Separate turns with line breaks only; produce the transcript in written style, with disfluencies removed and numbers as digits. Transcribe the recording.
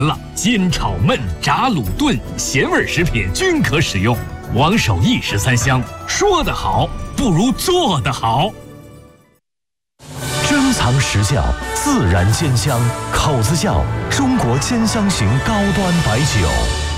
了，煎炒焖炸卤炖咸味食品均可使用。王守义13香，说得好不如做得好。
珍藏实窖，自然煎香，口子窖，中国煎香型高端白酒。